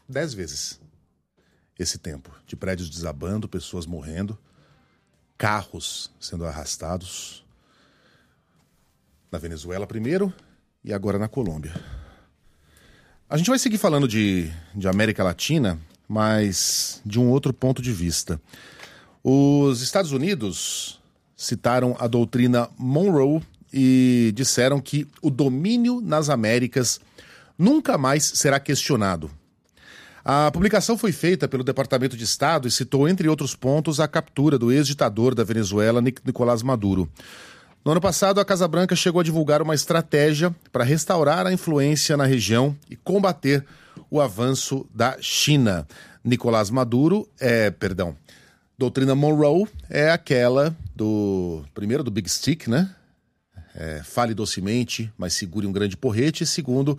10 vezes esse tempo de prédios desabando, pessoas morrendo, carros sendo arrastados. Na Venezuela primeiro e agora na Colômbia. A gente vai seguir falando de América Latina, mas de um outro ponto de vista. Os Estados Unidos citaram a doutrina Monroe e disseram que o domínio nas Américas nunca mais será questionado. A publicação foi feita pelo Departamento de Estado e citou, entre outros pontos, a captura do ex-ditador da Venezuela, Nicolás Maduro. No ano passado, a Casa Branca chegou a divulgar uma estratégia para restaurar a influência na região e combater o avanço da China. Nicolás Maduro, doutrina Monroe é aquela primeiro do Big Stick, né? Fale docemente, mas segure um grande porrete. Segundo,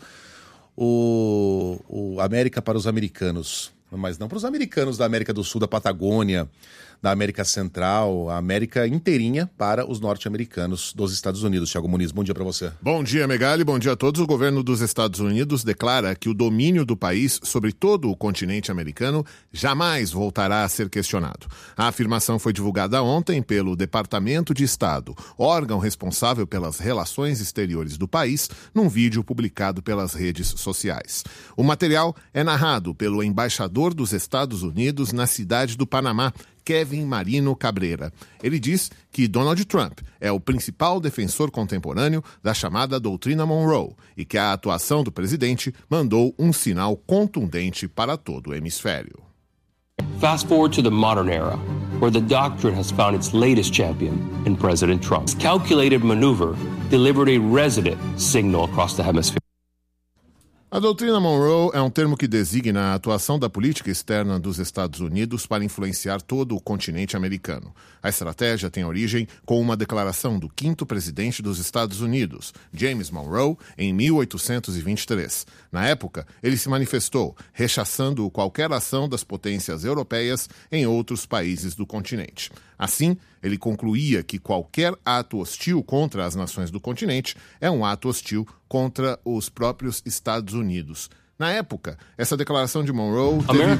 o América para os americanos, mas não para os americanos da América do Sul, da Patagônia, da América Central, a América inteirinha para os norte-americanos dos Estados Unidos. Thiago Muniz, bom dia para você. Bom dia, Megali, bom dia a todos. O governo dos Estados Unidos declara que o domínio do país sobre todo o continente americano jamais voltará a ser questionado. A afirmação foi divulgada ontem pelo Departamento de Estado, órgão responsável pelas relações exteriores do país, num vídeo publicado pelas redes sociais. O material é narrado pelo embaixador dos Estados Unidos na cidade do Panamá, Kevin Marino Cabreira. Ele diz que Donald Trump é o principal defensor contemporâneo da chamada doutrina Monroe e que a atuação do presidente mandou um sinal contundente para todo o hemisfério. Fast forward to the modern era, where the doctrine has found its latest champion in President Trump. His calculated maneuver delivered a resonating signal across the hemisphere. A doutrina Monroe é um termo que designa a atuação da política externa dos Estados Unidos para influenciar todo o continente americano. A estratégia tem origem com uma declaração do 5º presidente dos Estados Unidos, James Monroe, em 1823. Na época, ele se manifestou, rechaçando qualquer ação das potências europeias em outros países do continente. Assim, ele concluía que qualquer ato hostil contra as nações do continente é um ato hostil contra os próprios Estados Unidos. Na época, essa declaração de Monroe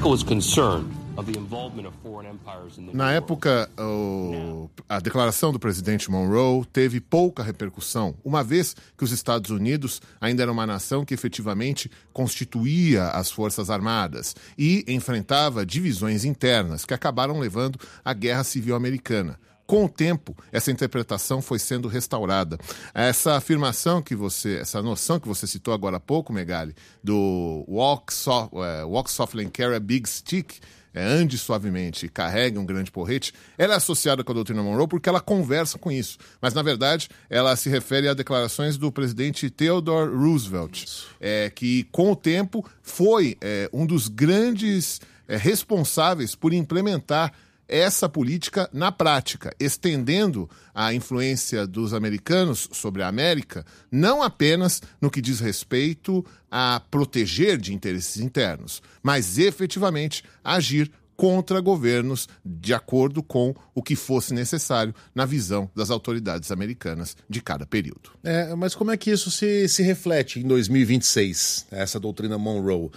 a declaração do presidente Monroe teve pouca repercussão, uma vez que os Estados Unidos ainda era uma nação que efetivamente constituía as Forças Armadas e enfrentava divisões internas que acabaram levando à Guerra Civil Americana. Com o tempo, essa interpretação foi sendo restaurada. Essa afirmação essa noção que você citou agora há pouco, Megali, do walk softly and carry a big stick, ande suavemente e carregue um grande porrete, ela é associada com a doutrina Monroe porque ela conversa com isso. Mas, na verdade, ela se refere a declarações do presidente Theodore Roosevelt, que, com o tempo, foi um dos grandes responsáveis por implementar essa política na prática, estendendo a influência dos americanos sobre a América, não apenas no que diz respeito a proteger de interesses internos, mas efetivamente agir contra governos de acordo com o que fosse necessário na visão das autoridades americanas de cada período. Mas como é que isso se reflete em 2026, essa doutrina Monroe?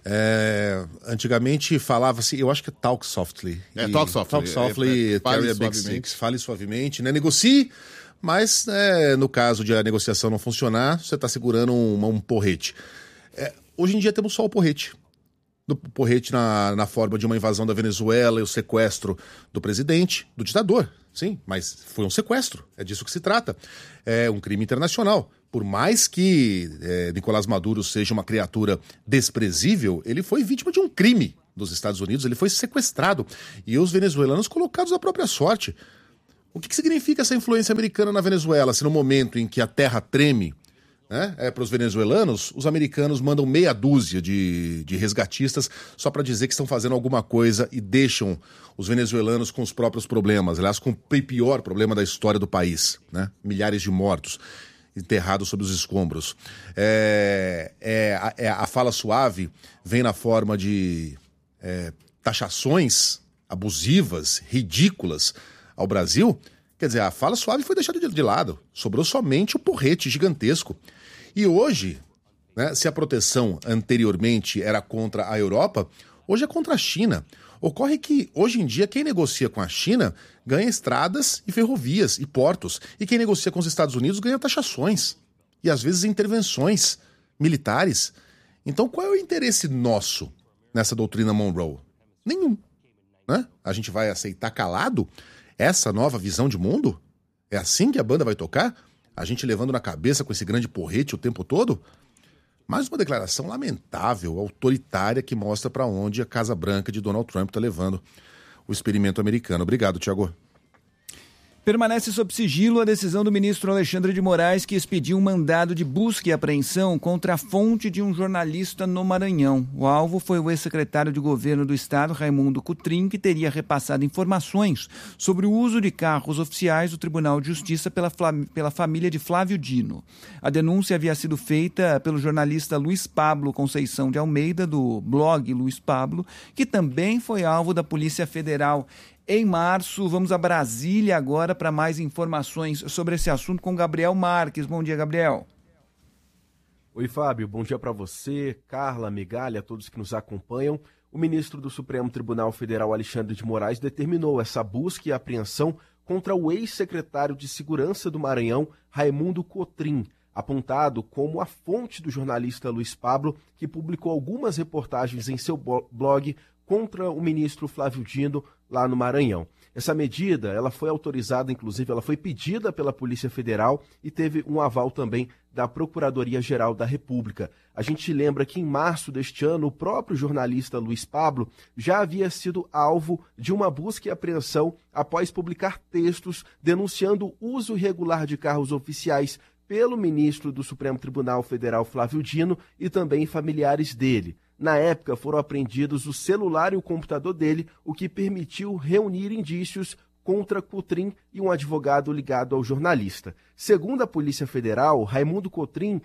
Antigamente falava-se, eu acho que talk softly. Talk softly, carry a big stick, fale suavemente, né? Negocie, mas no caso de a negociação não funcionar, você está segurando um porrete. Hoje em dia temos só o porrete. Do porrete na forma de uma invasão da Venezuela e o sequestro do presidente, do ditador. Sim, mas foi um sequestro, é disso que se trata. É um crime internacional. Por mais que Nicolás Maduro seja uma criatura desprezível, ele foi vítima de um crime dos Estados Unidos, ele foi sequestrado. E os venezuelanos colocados à própria sorte. O que significa essa influência americana na Venezuela? Se no momento em que a terra treme, para os venezuelanos, os americanos mandam meia dúzia de resgatistas só para dizer que estão fazendo alguma coisa e deixam os venezuelanos com os próprios problemas. Aliás, com o pior problema da história do país, né? Milhares de mortos enterrados sob os escombros. A fala suave vem na forma de taxações abusivas, ridículas ao Brasil. Quer dizer, a fala suave foi deixada de lado. Sobrou somente o porrete gigantesco. E hoje, né? Se a proteção anteriormente era contra a Europa, hoje é contra a China. Ocorre que, hoje em dia, quem negocia com a China ganha estradas e ferrovias e portos. E quem negocia com os Estados Unidos ganha taxações. E, às vezes, intervenções militares. Então, qual é o interesse nosso nessa doutrina Monroe? Nenhum. Né? A gente vai aceitar calado essa nova visão de mundo? É assim que a banda vai tocar? A gente levando na cabeça com esse grande porrete o tempo todo? Mais uma declaração lamentável, autoritária, que mostra para onde a Casa Branca de Donald Trump está levando o experimento americano. Obrigado, Tiago. Permanece sob sigilo a decisão do ministro Alexandre de Moraes, que expediu um mandado de busca e apreensão contra a fonte de um jornalista no Maranhão. O alvo foi o ex-secretário de governo do estado, Raimundo Cotrim, que teria repassado informações sobre o uso de carros oficiais do Tribunal de Justiça pela família de Flávio Dino. A denúncia havia sido feita pelo jornalista Luiz Pablo Conceição de Almeida, do blog Luiz Pablo, que também foi alvo da Polícia Federal. Em março, vamos a Brasília agora para mais informações sobre esse assunto com Gabriel Marques. Bom dia, Gabriel. Oi, Fábio. Bom dia para você, Carla, Migalha, todos que nos acompanham. O ministro do Supremo Tribunal Federal, Alexandre de Moraes, determinou essa busca e apreensão contra o ex-secretário de Segurança do Maranhão, Raimundo Cotrim, apontado como a fonte do jornalista Luiz Pablo, que publicou algumas reportagens em seu blog contra o ministro Flávio Dino, lá no Maranhão. Essa medida, ela foi autorizada, inclusive, ela foi pedida pela Polícia Federal e teve um aval também da Procuradoria-Geral da República. A gente lembra que em março deste ano, o próprio jornalista Luiz Pablo já havia sido alvo de uma busca e apreensão após publicar textos denunciando o uso irregular de carros oficiais pelo ministro do Supremo Tribunal Federal, Flávio Dino, e também familiares dele. Na época, foram apreendidos o celular e o computador dele, o que permitiu reunir indícios contra Cotrim e um advogado ligado ao jornalista. Segundo a Polícia Federal, Raimundo Cotrim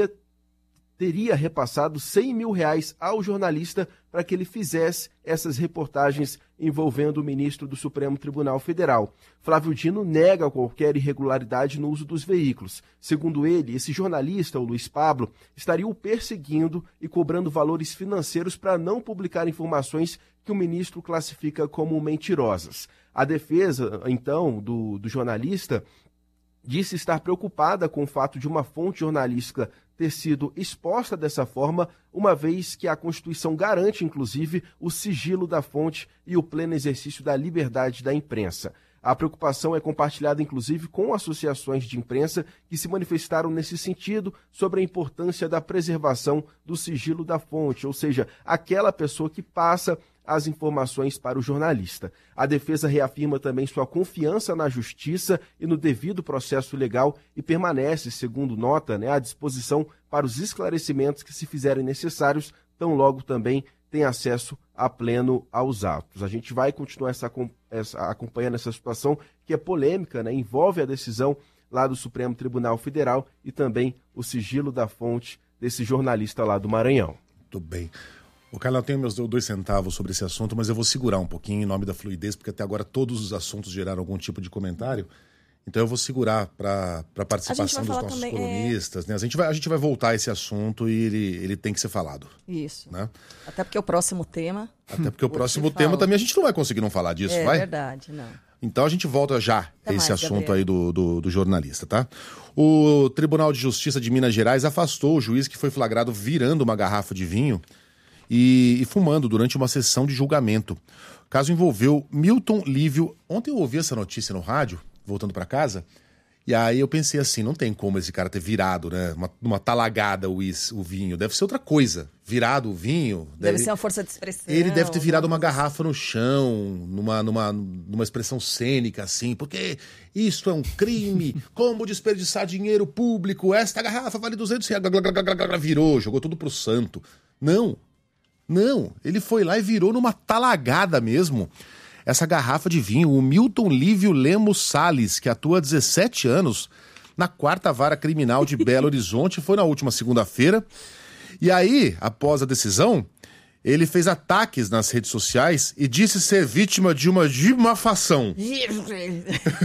teria repassado R$100 mil ao jornalista para que ele fizesse essas reportagens envolvendo o ministro do Supremo Tribunal Federal. Flávio Dino nega qualquer irregularidade no uso dos veículos. Segundo ele, esse jornalista, o Luiz Pablo, estaria o perseguindo e cobrando valores financeiros para não publicar informações que o ministro classifica como mentirosas. A defesa, então, do jornalista disse estar preocupada com o fato de uma fonte jornalística ter sido exposta dessa forma, uma vez que a Constituição garante, inclusive, o sigilo da fonte e o pleno exercício da liberdade da imprensa. A preocupação é compartilhada, inclusive, com associações de imprensa que se manifestaram nesse sentido sobre a importância da preservação do sigilo da fonte, ou seja, aquela pessoa que passa as informações para o jornalista. A defesa reafirma também sua confiança na justiça e no devido processo legal e permanece, segundo nota, à disposição para os esclarecimentos que se fizerem necessários, tão logo também tem acesso a pleno aos atos. A gente vai continuar acompanhando essa situação que é polêmica, envolve a decisão lá do Supremo Tribunal Federal e também o sigilo da fonte desse jornalista lá do Maranhão. Muito bem. O Carlos, eu tenho meus 2 centavos sobre esse assunto, mas eu vou segurar um pouquinho em nome da fluidez, porque até agora todos os assuntos geraram algum tipo de comentário. Então eu vou segurar para a participação dos nossos também, colunistas. A gente vai voltar a esse assunto e ele tem que ser falado. Isso. Né? Até porque o próximo tema... Até porque o próximo tema também a gente não vai conseguir não falar disso, vai? É verdade, não. Então a gente volta já a esse assunto aí do jornalista, tá? O Tribunal de Justiça de Minas Gerais afastou o juiz que foi flagrado virando uma garrafa de vinho e fumando durante uma sessão de julgamento. O caso envolveu Milton Lívio. Ontem eu ouvi essa notícia no rádio, voltando para casa, e aí eu pensei assim, não tem como esse cara ter virado, uma talagada o vinho, deve ser outra coisa. Virado o vinho... Deve ser uma força de expressão. Ele deve ter virado uma garrafa no chão, numa expressão cênica, assim, porque isso é um crime, como desperdiçar dinheiro público, esta garrafa vale 200 reais, virou, jogou tudo pro santo. Não, ele foi lá e virou numa talagada mesmo. Essa garrafa de vinho, o Milton Lívio Lemos Salles, que atua há 17 anos na 4ª Vara Criminal de Belo Horizonte, foi na última segunda-feira. E aí, após a decisão, ele fez ataques nas redes sociais e disse ser vítima de uma difamação.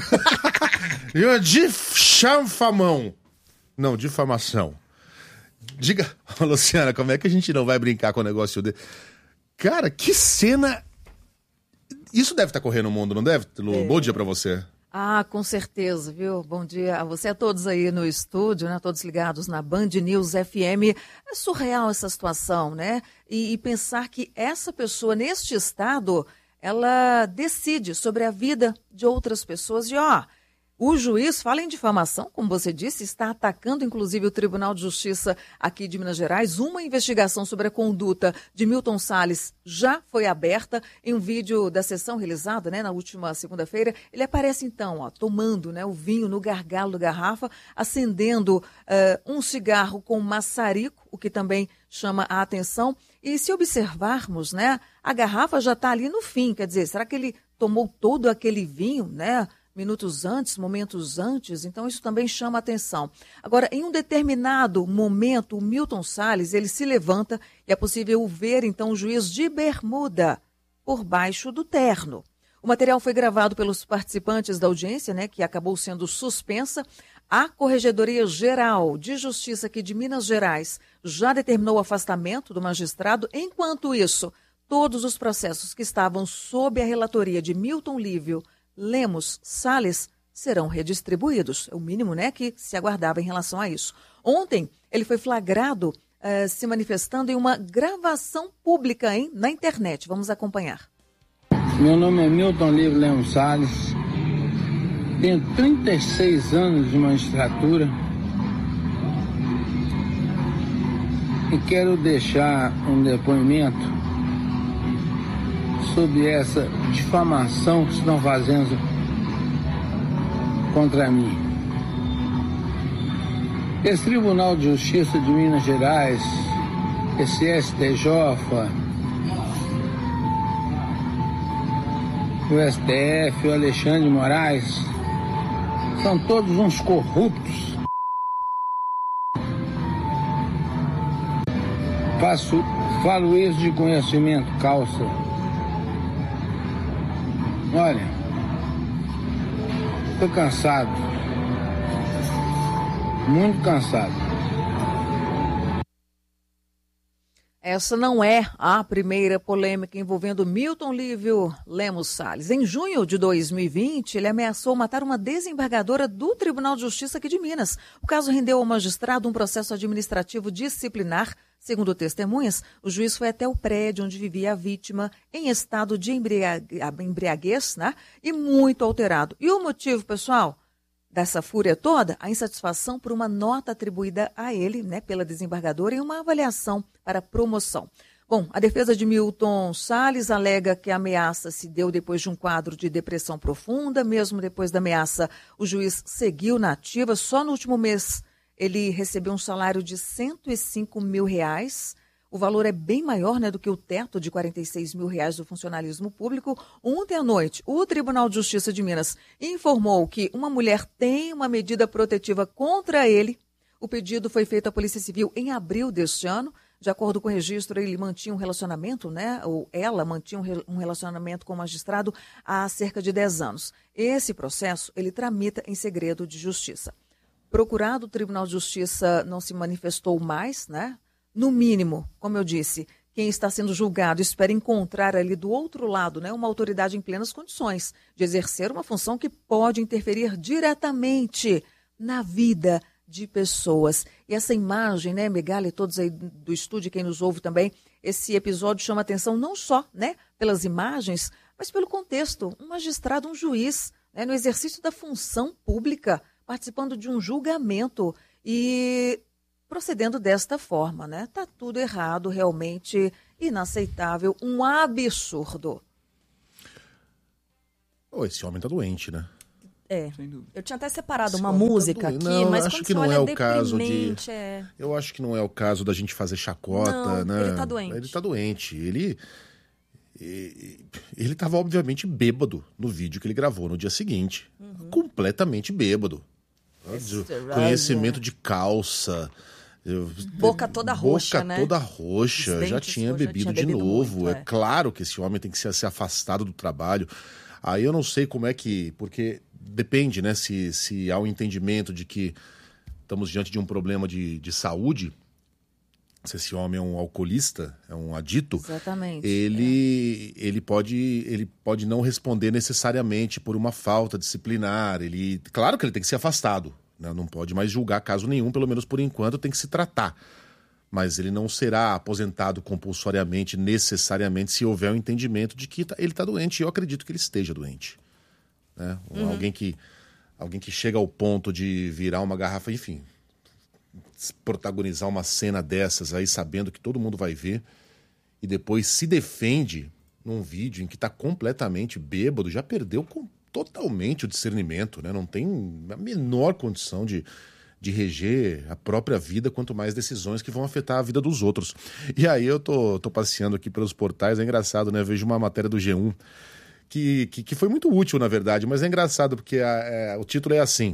Difamação. Diga, Luciana, como é que a gente não vai brincar com o negócio dele? Cara, que cena... Isso deve estar correndo no mundo, não deve, Lu? Bom dia pra você. Ah, com certeza, viu? Bom dia a você, a todos aí no estúdio, né? Todos ligados na Band News FM. É surreal essa situação, né? E pensar que essa pessoa, neste estado, ela decide sobre a vida de outras pessoas. E, o juiz fala em difamação, como você disse, está atacando, inclusive, o Tribunal de Justiça aqui de Minas Gerais. Uma investigação sobre a conduta de Milton Salles já foi aberta. Em um vídeo da sessão realizada, né, na última segunda-feira, ele aparece, então, tomando, né, o vinho no gargalo da garrafa, acendendo um cigarro com maçarico, o que também chama a atenção. E se observarmos, né, a garrafa já está ali no fim. Quer dizer, será que ele tomou todo aquele vinho, né? Minutos antes, momentos antes, então isso também chama atenção. Agora, em um determinado momento, o Milton Salles, ele se levanta e é possível ver, então, o juiz de bermuda por baixo do terno. O material foi gravado pelos participantes da audiência, né, que acabou sendo suspensa. A Corregedoria Geral de Justiça aqui de Minas Gerais já determinou o afastamento do magistrado. Enquanto isso, todos os processos que estavam sob a relatoria de Milton Lívio Lemos Salles serão redistribuídos. É o mínimo, né, que se aguardava em relação a isso. Ontem, ele foi flagrado se manifestando em uma gravação pública na internet. Vamos acompanhar. Meu nome é Milton Lívio Lemos Salles. Tenho 36 anos de magistratura e quero deixar um depoimento sobre essa difamação que estão fazendo contra mim. Esse Tribunal de Justiça de Minas Gerais, esse STJ, o STF, o Alexandre de Moraes, são todos uns corruptos. Falo isso de conhecimento, calça. Olha, estou cansado, muito cansado. Essa não é a primeira polêmica envolvendo Milton Lívio Lemos Salles. Em junho de 2020, ele ameaçou matar uma desembargadora do Tribunal de Justiça aqui de Minas. O caso rendeu ao magistrado um processo administrativo disciplinar. Segundo testemunhas, o juiz foi até o prédio onde vivia a vítima em estado de embriaguez, né? E muito alterado. E o motivo, pessoal, dessa fúria toda? A insatisfação por uma nota atribuída a ele, né, pela desembargadora em uma avaliação para promoção. Bom, a defesa de Milton Salles alega que a ameaça se deu depois de um quadro de depressão profunda. Mesmo depois da ameaça, o juiz seguiu na ativa. Só no último mês ele recebeu um salário de R$105 mil. O valor é bem maior, né, do que o teto de R$46 mil do funcionalismo público. Ontem à noite, o Tribunal de Justiça de Minas informou que uma mulher tem uma medida protetiva contra ele. O pedido foi feito à Polícia Civil em abril deste ano. De acordo com o registro, ele mantinha um relacionamento, né, ou ela mantinha um relacionamento com o magistrado há cerca de 10 anos. Esse processo, ele tramita em segredo de justiça. Procurado, o Tribunal de Justiça não se manifestou mais, né? No mínimo, como eu disse, quem está sendo julgado espera encontrar ali do outro lado, né, uma autoridade em plenas condições de exercer uma função que pode interferir diretamente na vida de pessoas. E essa imagem, né, Migalha e todos aí do estúdio, quem nos ouve também, esse episódio chama atenção não só, né, pelas imagens, mas pelo contexto. Um magistrado, um juiz, né, no exercício da função pública, participando de um julgamento e procedendo desta forma, né? Tá tudo errado, realmente inaceitável, um absurdo. Esse homem tá doente, né? É. Eu tinha até separado uma homem tá música aqui, não, mas acho quando que você não olha é o caso de. deprimente, Eu acho que não é o caso da gente fazer chacota, Não, né? ele tá doente. Ele tá doente. Ele estava obviamente bêbado no vídeo que ele gravou no dia seguinte. Completamente bêbado. Conhecimento de calça. Boca toda roxa, né? Boca toda roxa. Os Já dentes tinha roxos, bebido já de tinha bebido novo. muito, É claro que esse homem tem que ser afastado do trabalho. Aí eu não sei como é que... Porque depende, né? Se há um entendimento de que estamos diante de um problema de saúde, se esse homem é um alcoolista, é um adito, Exatamente. Ele pode não responder necessariamente por uma falta disciplinar. Claro que ele tem que ser afastado, né? Não pode mais julgar caso nenhum, pelo menos por enquanto tem que se tratar. Mas ele não será aposentado compulsoriamente, necessariamente, se houver um entendimento de que ele está doente. E eu acredito que ele esteja doente, né? Alguém que chega ao ponto de virar uma garrafa, enfim, protagonizar uma cena dessas aí, sabendo que todo mundo vai ver, e depois se defende num vídeo em que está completamente bêbado, já perdeu totalmente o discernimento, né? Não tem a menor condição de reger a própria vida, quanto mais decisões que vão afetar a vida dos outros. E aí eu tô passeando aqui pelos portais, é engraçado, né? Vejo uma matéria do G1 que foi muito útil, na verdade, mas é engraçado porque o título é assim: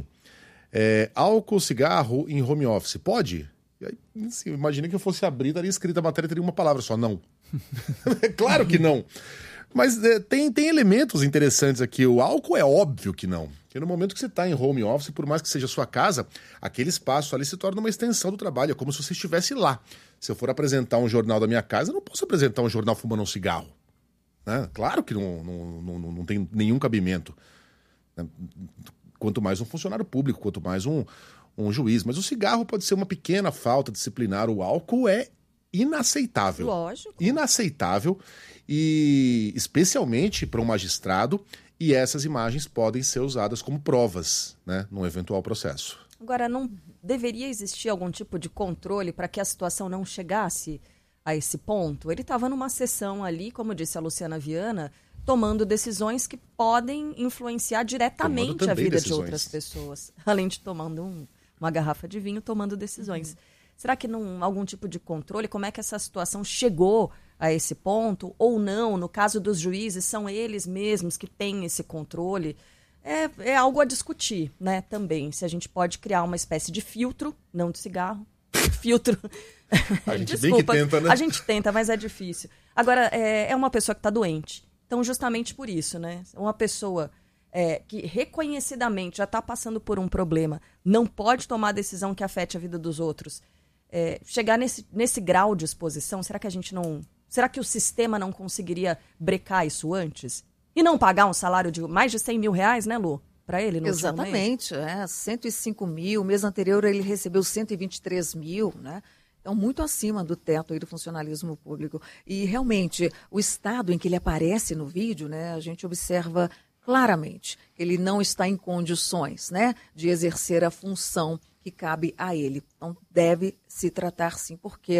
álcool, cigarro em home office, pode? E aí, assim, imagina que eu fosse abrir, estaria escrita a matéria, teria uma palavra só, não. Claro que não. Mas tem elementos interessantes aqui. O álcool é óbvio que não. Porque no momento que você está em home office, por mais que seja a sua casa, aquele espaço ali se torna uma extensão do trabalho. É como se você estivesse lá. Se eu for apresentar um jornal da minha casa, eu não posso apresentar um jornal fumando um cigarro, né? Claro que não tem nenhum cabimento, né? Quanto mais um funcionário público, quanto mais um juiz. Mas o cigarro pode ser uma pequena falta disciplinar. O álcool é inaceitável. Lógico. Inaceitável, e especialmente para um magistrado, e essas imagens podem ser usadas como provas, né, num eventual processo. Agora, não deveria existir algum tipo de controle para que a situação não chegasse a esse ponto? Ele estava numa sessão ali, como disse a Luciana Viana, tomando decisões que podem influenciar diretamente a vida de outras pessoas. Além de tomando uma garrafa de vinho, tomando decisões. Será que não algum tipo de controle? Como é que essa situação chegou a esse ponto? Ou não? No caso dos juízes, são eles mesmos que têm esse controle? É algo a discutir, né, também. Se a gente pode criar uma espécie de filtro, não de cigarro, filtro. A gente Desculpa, bem que tenta, né? A gente tenta, mas é difícil. Agora, é uma pessoa que está doente. Então, justamente por isso, né? Uma pessoa que reconhecidamente já está passando por um problema, não pode tomar decisão que afete a vida dos outros. Chegar nesse grau de exposição, será que a gente não... Será que o sistema não conseguiria brecar isso antes? E não pagar um salário de mais de 100 mil reais, né, Lu? Para ele no último mês? Exatamente, 105 mil. O mês anterior ele recebeu 123 mil, né? Então, muito acima do teto aí do funcionalismo público. E, realmente, o estado em que ele aparece no vídeo, né, a gente observa claramente que ele não está em condições, né, de exercer a função que cabe a ele. Então, deve se tratar, sim, porque,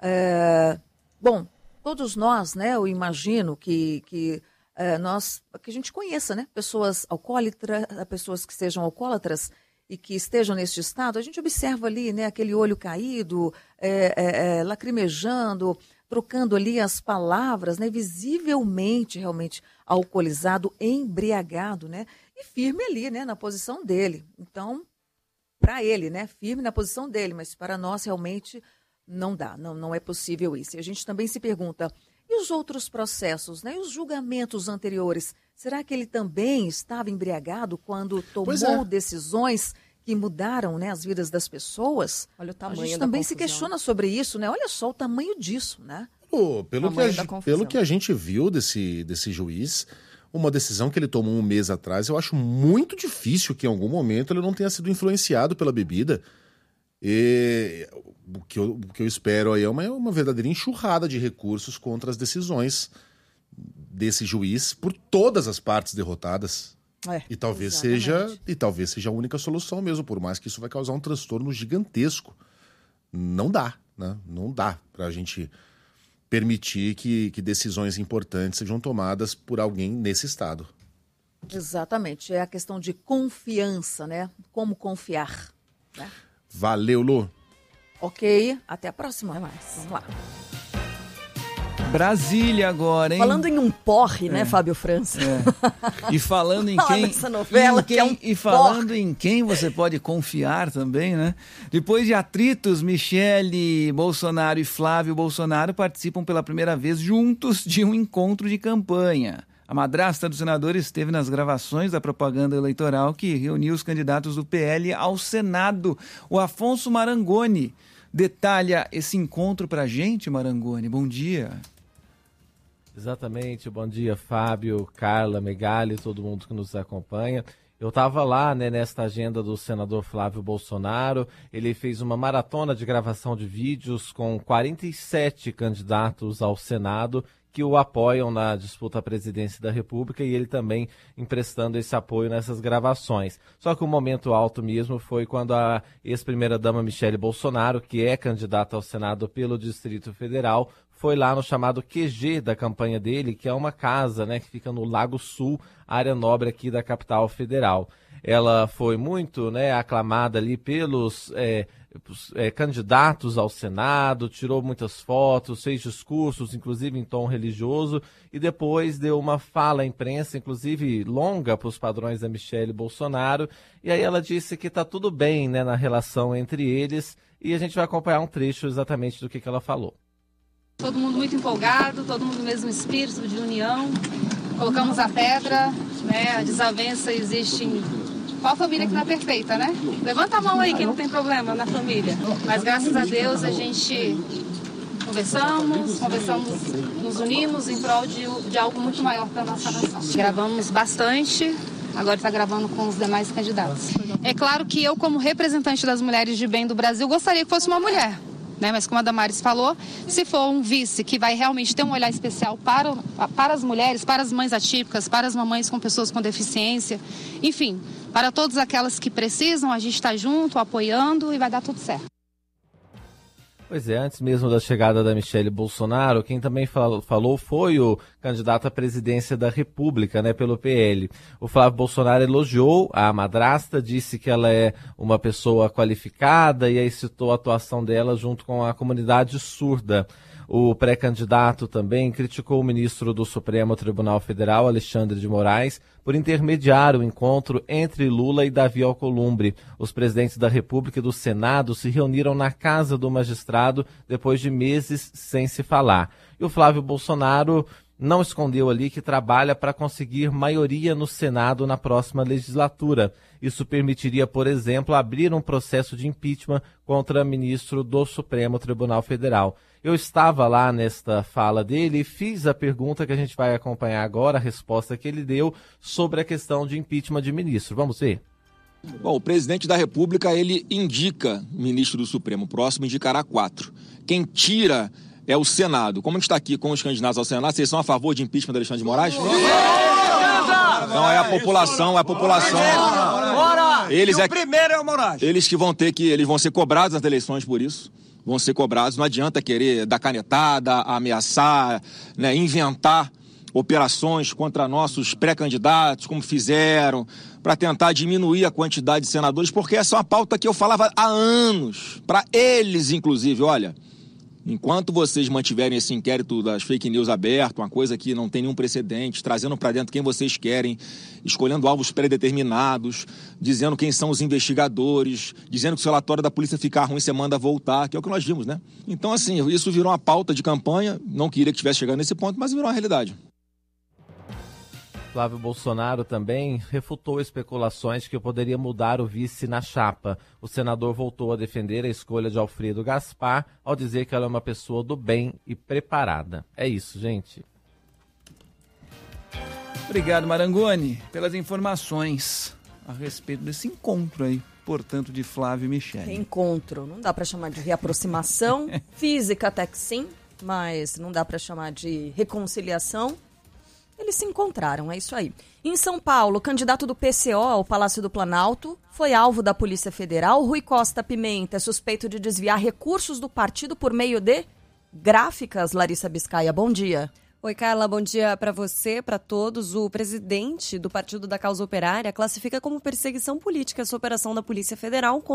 bom, todos nós, né, eu imagino que a gente conheça, né, pessoas alcoólatras, pessoas que sejam alcoólatras e que estejam neste estado. A gente observa ali, né, aquele olho caído, lacrimejando, trocando ali as palavras, né, visivelmente, realmente alcoolizado, embriagado, né, e firme ali, né, na posição dele. Então, para ele, né, firme na posição dele, mas para nós realmente não dá, não é possível isso. E a gente também se pergunta, e os outros processos, né, e os julgamentos anteriores, será que ele também estava embriagado quando tomou decisões que mudaram, né, as vidas das pessoas? Olha o tamanho. A gente também se questiona sobre isso, né? Olha só o tamanho disso, né? Pelo que a gente viu desse juiz, uma decisão que ele tomou um mês atrás, eu acho muito difícil que em algum momento ele não tenha sido influenciado pela bebida. E o que eu espero aí é uma verdadeira enxurrada de recursos contra as decisões desse juiz por todas as partes derrotadas. E talvez seja a única solução mesmo, por mais que isso vai causar um transtorno gigantesco. Não dá, né? Não dá pra gente permitir que decisões importantes sejam tomadas por alguém nesse estado. Exatamente, é a questão de confiança, né? Como confiar, né? Valeu, Lu. Ok, até a próxima. Até mais. Vamos lá. Brasília agora, hein? Falando em um porre, né, Fábio França? E falando em quem... Essa novela em quem você pode confiar também, né? Depois de atritos, Michele Bolsonaro e Flávio Bolsonaro participam pela primeira vez juntos de um encontro de campanha. A madrasta do senador esteve nas gravações da propaganda eleitoral que reuniu os candidatos do PL ao Senado. O Afonso Marangoni detalha esse encontro pra gente, Marangoni. Bom dia. Exatamente, bom dia, Fábio, Carla, Megali, todo mundo que nos acompanha. Eu estava lá, nesta agenda do senador Flávio Bolsonaro. Ele fez uma maratona de gravação de vídeos com 47 candidatos ao Senado que o apoiam na disputa à presidência da República, e ele também emprestando esse apoio nessas gravações. Só que o momento alto mesmo foi quando a ex-primeira-dama Michele Bolsonaro, que é candidata ao Senado pelo Distrito Federal, foi lá no chamado QG da campanha dele, que é uma casa, que fica no Lago Sul, área nobre aqui da capital federal. Ela foi muito, aclamada ali pelos candidatos ao Senado, tirou muitas fotos, fez discursos, inclusive em tom religioso, e depois deu uma fala à imprensa, inclusive longa para os padrões da Michele Bolsonaro, e aí ela disse que está tudo bem, na relação entre eles, e a gente vai acompanhar um trecho exatamente do que ela falou. Todo mundo muito empolgado, todo mundo no mesmo espírito de união. Colocamos a pedra, a desavença existe em... Qual família que não é perfeita, né? Levanta a mão aí quem não tem problema na família. Mas graças a Deus a gente conversamos, nos unimos em prol de algo muito maior para a nossa nação. Gravamos bastante, agora está gravando com os demais candidatos. É claro que eu, como representante das mulheres de bem do Brasil, gostaria que fosse uma mulher. Mas como a Damares falou, se for um vice que vai realmente ter um olhar especial para as mulheres, para as mães atípicas, para as mamães com pessoas com deficiência, enfim, para todas aquelas que precisam, a gente está junto, apoiando e vai dar tudo certo. Pois é, antes mesmo da chegada da Michele Bolsonaro, quem também falou foi o candidato à presidência da República, pelo PL. O Flávio Bolsonaro elogiou a madrasta, disse que ela é uma pessoa qualificada e aí citou a atuação dela junto com a comunidade surda. O pré-candidato também criticou o ministro do Supremo Tribunal Federal, Alexandre de Moraes, por intermediar o encontro entre Lula e Davi Alcolumbre. Os presidentes da República e do Senado se reuniram na casa do magistrado depois de meses sem se falar. E o Flávio Bolsonaro não escondeu ali que trabalha para conseguir maioria no Senado na próxima legislatura. Isso permitiria, por exemplo, abrir um processo de impeachment contra ministro do Supremo Tribunal Federal. Eu estava lá nesta fala dele e fiz a pergunta que a gente vai acompanhar agora, a resposta que ele deu sobre a questão de impeachment de ministro. Vamos ver? Bom, o presidente da República, ele indica ministro do Supremo. O próximo indicará 4. Quem tira é o Senado. Como a gente está aqui com os candidatos ao Senado, vocês são a favor de impeachment do Alexandre de Moraes? Não, é a população. Eles o primeiro é o Moraes. Eles vão ser cobrados nas eleições por isso. Vão ser cobrados. Não adianta querer dar canetada, ameaçar, inventar operações contra nossos pré-candidatos, como fizeram, para tentar diminuir a quantidade de senadores, porque essa é uma pauta que eu falava há anos, para eles, inclusive. Olha, enquanto vocês mantiverem esse inquérito das fake news aberto, uma coisa que não tem nenhum precedente, trazendo para dentro quem vocês querem, escolhendo alvos pré-determinados, dizendo quem são os investigadores, dizendo que se o relatório da polícia ficar ruim, você manda voltar, que é o que nós vimos, Então, assim, isso virou uma pauta de campanha, não queria que tivesse chegado nesse ponto, mas virou uma realidade. Flávio Bolsonaro também refutou especulações que poderia mudar o vice na chapa. O senador voltou a defender a escolha de Alfredo Gaspar ao dizer que ela é uma pessoa do bem e preparada. É isso, gente. Obrigado, Marangoni, pelas informações a respeito desse encontro aí, portanto, de Flávio e Michele. Encontro, não dá para chamar de reaproximação, física até que sim, mas não dá para chamar de reconciliação. Eles se encontraram, é isso aí. Em São Paulo, o candidato do PCO ao Palácio do Planalto foi alvo da Polícia Federal. Rui Costa Pimenta é suspeito de desviar recursos do partido por meio de gráficas. Larissa Biscaia, bom dia. Oi, Carla, bom dia para você, para todos. O presidente do Partido da Causa Operária classifica como perseguição política essa operação da Polícia Federal